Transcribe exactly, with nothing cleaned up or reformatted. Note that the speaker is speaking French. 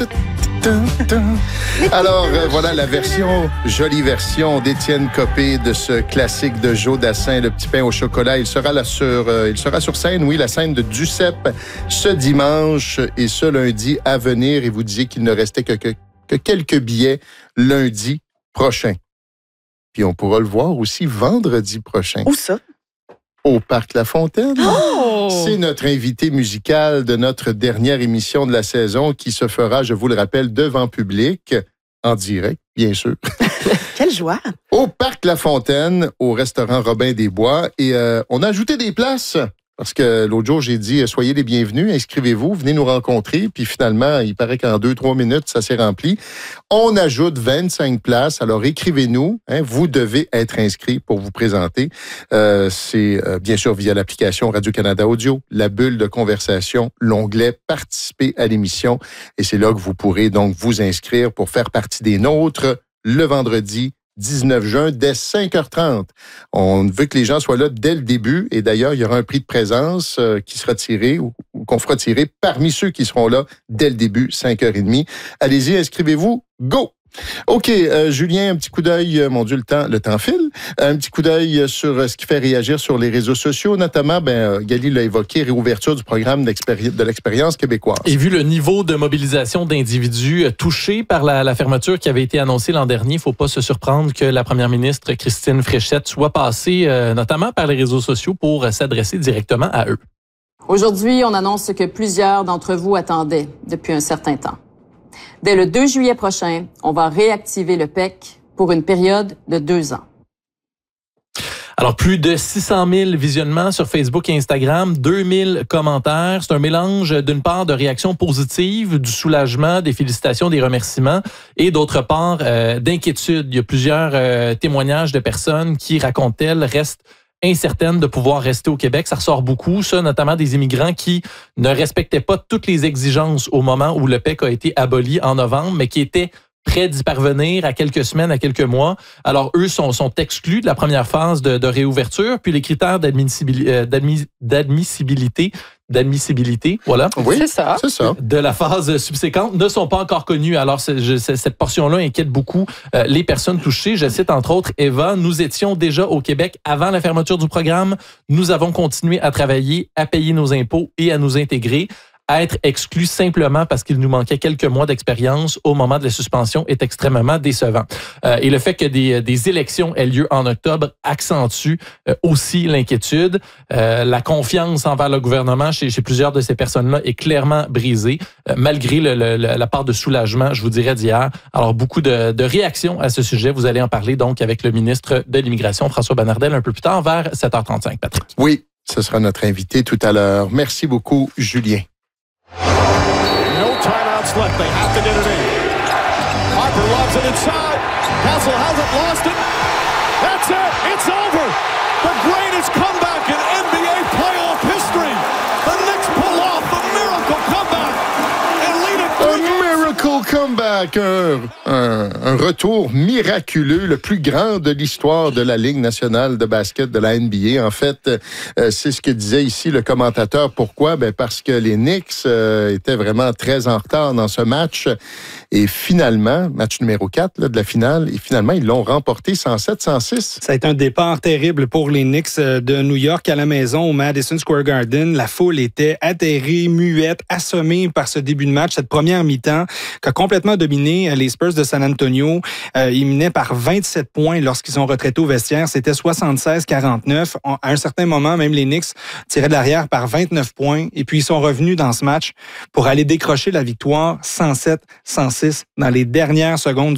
Alors, euh, voilà la version, jolie version d'Étienne Copé de ce classique de Joe Dassin, Le petit pain au chocolat. Il sera là sur, euh, il sera sur scène, oui, la scène de Duceppe ce dimanche et ce lundi à venir. Et vous disiez qu'il ne restait que, que, que quelques billets lundi prochain. Puis on pourra le voir aussi vendredi prochain. Où ça? Au Parc La Fontaine. Oh! C'est notre invité musical de notre dernière émission de la saison qui se fera, je vous le rappelle, devant public, en direct, bien sûr. Quelle joie! Au Parc La Fontaine, au restaurant Robin des Bois. Et euh, on a ajouté des places. Parce que l'autre jour, j'ai dit, soyez les bienvenus, inscrivez-vous, venez nous rencontrer. Puis finalement, il paraît qu'en deux, trois minutes, ça s'est rempli. On ajoute vingt-cinq places. Alors, écrivez-nous. Hein, vous devez être inscrit pour vous présenter. Euh, c'est euh, bien sûr via l'application Radio-Canada Audio, la bulle de conversation, l'onglet « Participer à l'émission ». Et c'est là que vous pourrez donc vous inscrire pour faire partie des nôtres le vendredi dix-neuf juin, dès cinq heures trente. On veut que les gens soient là dès le début. Et d'ailleurs, il y aura un prix de présence euh, qui sera tiré ou, ou qu'on fera tirer parmi ceux qui seront là dès le début, cinq heures trente. Allez-y, inscrivez-vous. Go! OK, euh, Julien, un petit coup d'œil, euh, mon Dieu, le temps, le temps file. Un petit coup d'œil sur euh, ce qui fait réagir sur les réseaux sociaux, notamment, ben, euh, Gali l'a évoqué, réouverture du programme de l'expérience québécoise. Et vu le niveau de mobilisation d'individus euh, touchés par la, la fermeture qui avait été annoncée l'an dernier, il ne faut pas se surprendre que la première ministre Christine Fréchette soit passée euh, notamment par les réseaux sociaux pour euh, s'adresser directement à eux. Aujourd'hui, on annonce ce que plusieurs d'entre vous attendaient depuis un certain temps. Dès le deux juillet prochain, on va réactiver le P E C pour une période de deux ans. Alors, plus de six cent mille visionnements sur Facebook et Instagram, deux mille commentaires. C'est un mélange, d'une part, de réactions positives, du soulagement, des félicitations, des remerciements, et d'autre part, euh, d'inquiétude. Il y a plusieurs euh, témoignages de personnes qui, racontent-elles, restent incertaines de pouvoir rester au Québec. Ça ressort beaucoup, ça, notamment des immigrants qui ne respectaient pas toutes les exigences au moment où le P E C a été aboli en novembre, mais qui étaient prêts d'y parvenir à quelques semaines, à quelques mois. Alors, eux sont, sont exclus de la première phase de, de réouverture, puis les critères d'admissibilité, d'admissibilité, d'admissibilité, voilà. Oui, c'est ça. C'est ça. De la phase subséquente ne sont pas encore connus. Alors, c'est, je, cette portion-là inquiète beaucoup euh, les personnes touchées. Je cite entre autres Eva, nous étions déjà au Québec avant la fermeture du programme. Nous avons continué à travailler, à payer nos impôts et à nous intégrer. À être exclu simplement parce qu'il nous manquait quelques mois d'expérience au moment de la suspension est extrêmement décevant. Euh, et le fait que des, des élections aient lieu en octobre accentue euh, aussi l'inquiétude. Euh, la confiance envers le gouvernement chez, chez plusieurs de ces personnes-là est clairement brisée, euh, malgré le, le, la part de soulagement, je vous dirais, d'hier. Alors, beaucoup de, de réactions à ce sujet. Vous allez en parler donc avec le ministre de l'Immigration, François Bonnardel, un peu plus tard, vers sept heures trente-cinq, Patrick. Oui, ce sera notre invité tout à l'heure. Merci beaucoup, Julien. No timeouts left. They have to get it in. Harper lobs it inside. Hassel hasn't lost it. That's it. It's over. The greatest comeback in N B A playoff history. The Knicks pull off the miracle comeback and lead it three games. A miracle comeback. Un, un, un retour miraculeux, le plus grand de l'histoire de la Ligue nationale de basket de la N B A. En fait, euh, c'est ce que disait ici le commentateur. Pourquoi? Ben parce que les Knicks euh, étaient vraiment très en retard dans ce match. Et finalement, match numéro quatre là, de la finale, et finalement, ils l'ont remporté cent sept à cent six. Ça a été un départ terrible pour les Knicks de New York à la maison au Madison Square Garden. La foule était atterrée, muette, assommée par ce début de match, cette première mi-temps qui a complètement dominé les Spurs de San Antonio. Euh, ils menaient par vingt-sept points lorsqu'ils sont retraités au vestiaire. C'était soixante-seize à quarante-neuf. À un certain moment, même les Knicks tiraient de l'arrière par vingt-neuf points. Et puis, ils sont revenus dans ce match pour aller décrocher la victoire cent sept à cent six dans les dernières secondes